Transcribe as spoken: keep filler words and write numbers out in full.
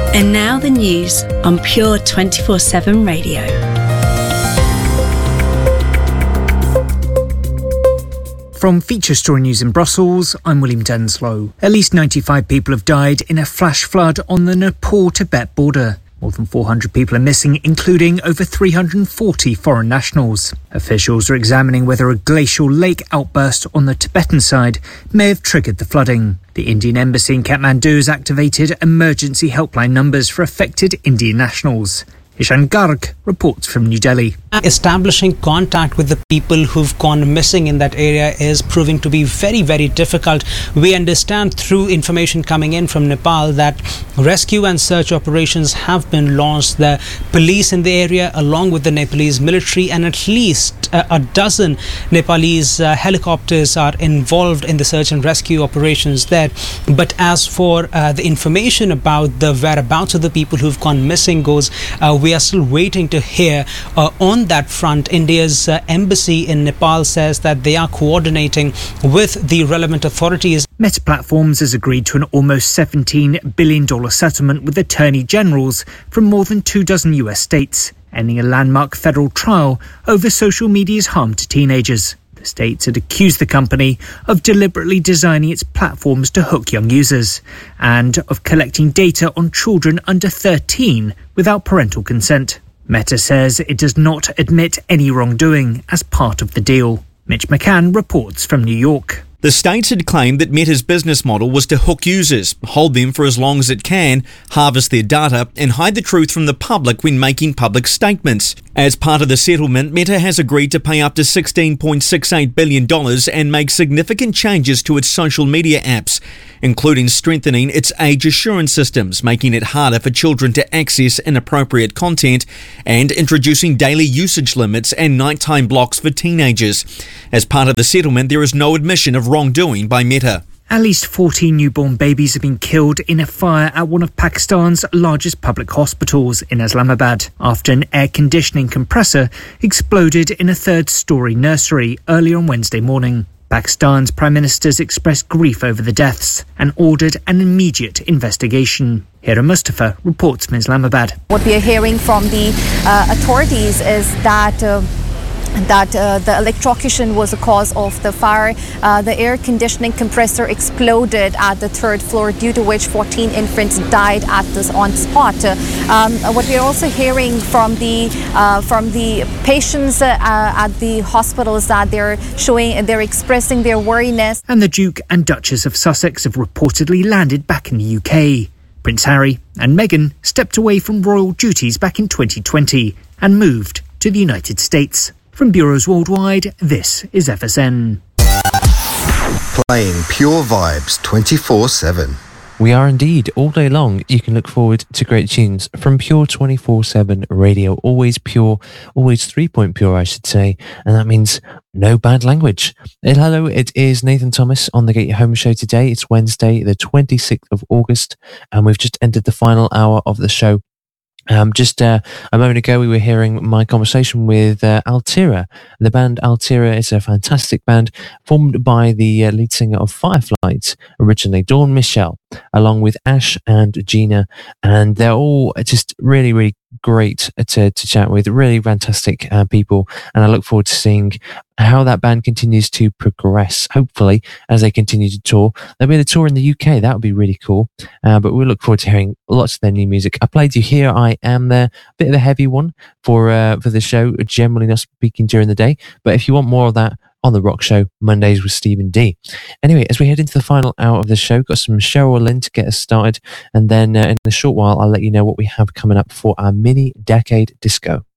And now the news on Pure twenty-four seven Radio. From Feature Story News in Brussels, I'm William Denslow. At least ninety-five people have died in a flash flood on the Nepal-Tibet border. More than four hundred people are missing, including over three hundred forty foreign nationals. Officials are examining whether a glacial lake outburst on the Tibetan side may have triggered the flooding. The Indian embassy in Kathmandu has activated emergency helpline numbers for affected Indian nationals. Ishan Garg reports from New Delhi. Establishing contact with the people who've gone missing in that area is proving to be very, very difficult. We understand through information coming in from Nepal that rescue and search operations have been launched. The police in the area, along with the Nepalese military, and at least uh, a dozen Nepalese uh, helicopters are involved in the search and rescue operations there. But as for uh, the information about the whereabouts of the people who've gone missing goes, uh, we are still waiting to hear uh, on that front. India's uh, embassy in Nepal says that they are coordinating with the relevant authorities. Meta Platforms has agreed to an almost seventeen billion dollars settlement with attorney generals from more than two dozen U S states, ending a landmark federal trial over social media's harm to teenagers. The states had accused the company of deliberately designing its platforms to hook young users and of collecting data on children under thirteen without parental consent. Meta says it does not admit any wrongdoing as part of the deal. Mitch McCann reports from New York. The states had claimed that Meta's business model was to hook users, hold them for as long as it can, harvest their data, and hide the truth from the public when making public statements. As part of the settlement, Meta has agreed to pay up to sixteen point six eight billion dollars and make significant changes to its social media apps, including strengthening its age assurance systems, making it harder for children to access inappropriate content, and introducing daily usage limits and nighttime blocks for teenagers. As part of the settlement, there is no admission of wrongdoing by Meta. At least fourteen newborn babies have been killed in a fire at one of Pakistan's largest public hospitals in Islamabad after an air conditioning compressor exploded in a third-storey nursery early on Wednesday morning. Pakistan's Prime Minister's expressed grief over the deaths and ordered an immediate investigation. Hira Mustafa reports from Islamabad. What we are hearing from the uh, authorities is that uh, that uh, the electrocution was the cause of the fire. Uh, the air conditioning compressor exploded at the third floor, due to which fourteen infants died at this on spot. Uh, um, what we are also hearing from the uh, from the patients uh, at the hospital is that they're showing, they're expressing their worriness. And the Duke and Duchess of Sussex have reportedly landed back in the U K. Prince Harry and Meghan stepped away from royal duties back in twenty twenty and moved to the United States. From bureaus worldwide, this is F S N. Playing pure vibes twenty-four seven. We are indeed. All day long, you can look forward to great tunes from Pure twenty-four seven Radio. Always pure, always three-point pure, I should say. And that means no bad language. Hello, it is Nathan Thomas on the Get Your Home show today. It's Wednesday, the twenty-sixth of August, and we've just entered the final hour of the show. Um, just uh, a moment ago, we were hearing my conversation with uh, Altira. The band Altira is a fantastic band formed by the uh, lead singer of Fireflies, originally Dawn Michelle, along with Ash and Gina, and they're all just really, really great to, to chat with, really fantastic uh, people, and I look forward to seeing how that band continues to progress, hopefully, as they continue to tour. There'll be the tour in the U K, that would be really cool, uh, but we look forward to hearing lots of their new music. I played you Here I Am There, a bit of a heavy one for uh, for the show, generally not speaking during the day, but if you want more of that, on The Rock Show, Mondays with Stephen D. Anyway, as we head into the final hour of the show, got some Cheryl Lynn to get us started, and then uh, in a short while, I'll let you know what we have coming up for our mini decade disco.